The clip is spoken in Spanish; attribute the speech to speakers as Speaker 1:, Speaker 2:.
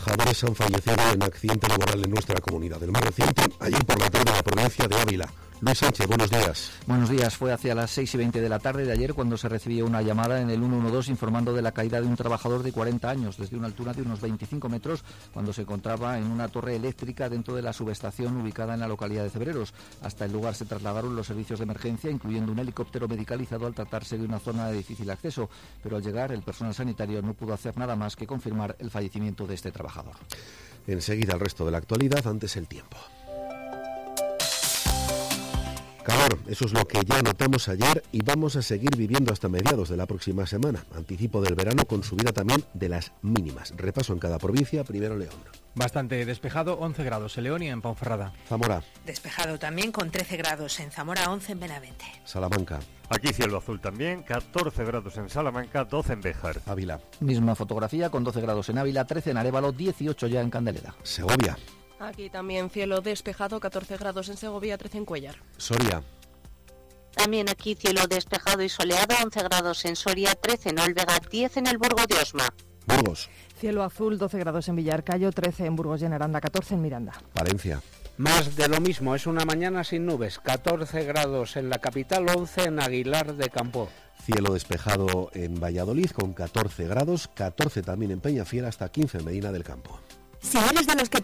Speaker 1: Trabajadores han fallecido en accidente laboral en nuestra comunidad. El más reciente, ayer por la tarde, en la provincia de Ávila. Luis Sánchez, buenos días.
Speaker 2: Buenos días. Fue hacia las 6:20 de la tarde de ayer cuando se recibió una llamada en el 112 informando de la caída de un trabajador de 40 años desde una altura de unos 25 metros cuando se encontraba en una torre eléctrica dentro de la subestación ubicada en la localidad de Cebreros. Hasta el lugar se trasladaron los servicios de emergencia, incluyendo un helicóptero medicalizado al tratarse de una zona de difícil acceso, pero al llegar el personal sanitario no pudo hacer nada más que confirmar el fallecimiento de este trabajador.
Speaker 1: Enseguida el resto de la actualidad, antes el tiempo. Calor, eso es lo que ya notamos ayer y vamos a seguir viviendo hasta mediados de la próxima semana. Anticipo del verano con subida también de las mínimas. Repaso en cada provincia, primero León.
Speaker 3: Bastante despejado, 11 grados en León y en Ponferrada.
Speaker 1: Zamora.
Speaker 4: Despejado también con 13 grados en Zamora, 11 en Benavente.
Speaker 1: Salamanca.
Speaker 5: Aquí cielo azul también, 14 grados en Salamanca, 12 en Béjar.
Speaker 1: Ávila.
Speaker 2: Misma fotografía con 12 grados en Ávila, 13 en Arévalo, 18 ya en Candelera.
Speaker 1: Segovia.
Speaker 6: Aquí también cielo despejado, 14 grados en Segovia, 13 en Cuéllar.
Speaker 1: Soria.
Speaker 7: También aquí cielo despejado y soleado, 11 grados en Soria, 13 en Olvega, 10 en el Burgo de Osma.
Speaker 1: Burgos.
Speaker 8: Cielo azul, 12 grados en Villarcayo, 13 en Burgos y en Aranda, 14 en Miranda.
Speaker 1: Valencia.
Speaker 9: Más de lo mismo, es una mañana sin nubes, 14 grados en la capital, 11 en Aguilar de Campo.
Speaker 1: Cielo despejado en Valladolid con 14 grados, 14 también en Peñafiel, hasta 15 en Medina del Campo.
Speaker 10: Si eres de los que